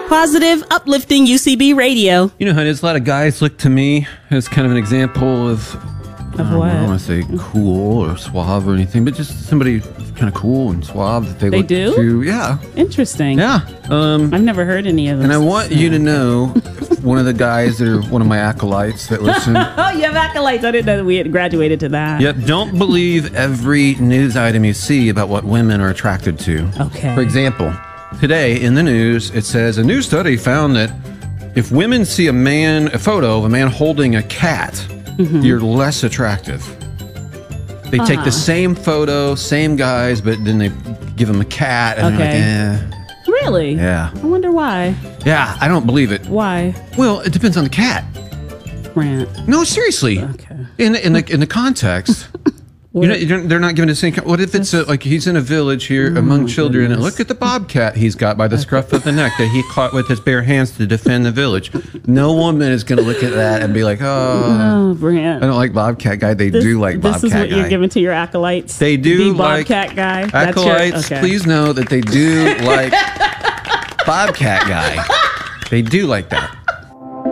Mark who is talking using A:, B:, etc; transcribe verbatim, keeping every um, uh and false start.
A: Positive, uplifting U C B radio.
B: You know, honey, there's a lot of guys look to me as kind of an example of,
A: Of
B: I
A: what?
B: don't want to say cool or suave or anything, but just somebody kind of cool and suave that they,
A: They
B: look
A: do?
B: to. Yeah.
A: Interesting.
B: Yeah. Um,
A: I've never heard any of them.
B: and I want you to know one of the guys that are one of my acolytes that listen.
A: Oh, you have acolytes. I didn't know that we had graduated to that.
B: Yep. Don't believe every news item you see about what women are attracted to.
A: Okay.
B: For example, today in the news, it says a new study found that if women see a man, a photo of a man holding a cat, mm-hmm. you're less attractive. They uh-huh. take the same photo, same guys, but then they give him a cat, and
A: okay.
B: they're like, eh.
A: Really?
B: Yeah.
A: I wonder why.
B: Yeah, I don't believe it.
A: Why?
B: Well, it depends on the cat.
A: Rant.
B: No, seriously.
A: Okay.
B: In in the in the context. You know, you're, they're not giving the same. What if it's a, like he's in a village here
A: oh
B: among children,
A: goodness.
B: and look at the bobcat he's got by the scruff of the neck that he caught with his bare hands to defend the village. No woman is going to look at that and be like, "Oh,
A: oh Brant.
B: I don't like bobcat guy." They
A: this,
B: do like bobcat guy.
A: This is what guy. You're giving to your acolytes.
B: They do
A: the
B: like
A: bobcat guy.
B: Acolytes,
A: That's your, okay.
B: Please know that they do like bobcat guy. They do like that.